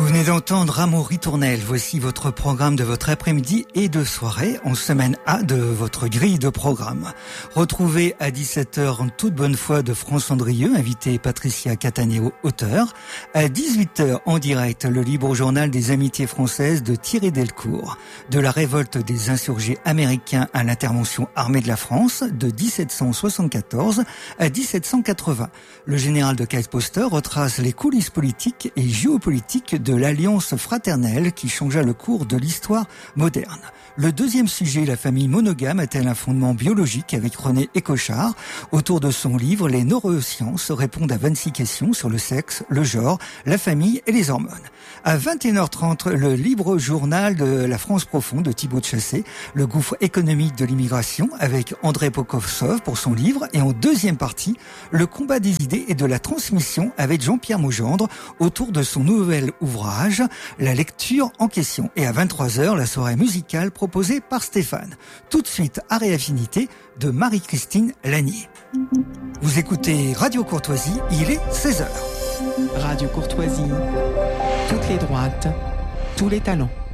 venez d'entendre Amour Ritournelle. Voici votre programme de votre après-midi et de soirée en semaine A de votre grille de programme. Retrouvez à 17h en toute bonne foi de France Andrieux, invité Patricia Cataneo, auteur. À 18h en direct, le libre journal des amitiés françaises de Thierry Delcourt. De la révolte des insurgés américains à l'intervention armée de la France de 1774 à 1780. Le général de Kayser-Poster retrace les coulisses politiques et géopolitiques de l'alliance fraternelle qui changea le cours de l'histoire moderne. Le deuxième sujet, la famille monogame a-t-elle un fondement biologique, avec René Écochard. Autour de son livre, les neurosciences répondent à 26 questions sur le sexe, le genre, la famille et les hormones. À 21h30, le libre journal de la France profonde de Thibaut de Chassé, le gouffre économique de l'immigration avec André Pokovtsov pour son livre. Et en deuxième partie, le combat des idées et de la transmission avec Jean-Pierre Maugendre autour de son nouvel ouvrage, La lecture en question. Et à 23h, la soirée musicale proposée par Stéphane. Tout de suite, Art et Affinité de Marie-Christine Lanier. Vous écoutez Radio Courtoisie, il est 16h. Radio Courtoisie, toutes les droites, tous les talents.